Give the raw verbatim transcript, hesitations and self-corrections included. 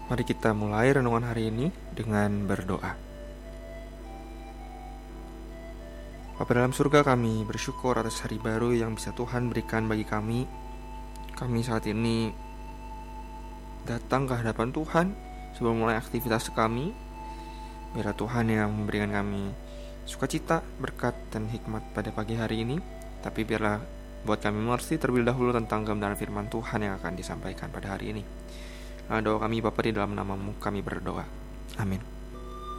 Mari kita mulai renungan hari ini dengan berdoa. Bapa dalam surga, kami bersyukur atas hari baru yang bisa Tuhan berikan bagi kami. Kami saat ini datang ke hadapan Tuhan sebelum mulai aktivitas kami. Biarlah Tuhan yang memberikan kami sukacita, berkat, dan hikmat pada pagi hari ini. Tapi biarlah buat kami mengerti terlebih dahulu tentang kebenaran firman Tuhan yang akan disampaikan pada hari ini. Doa kami Bapa, di dalam nama-Mu kami berdoa. Amin.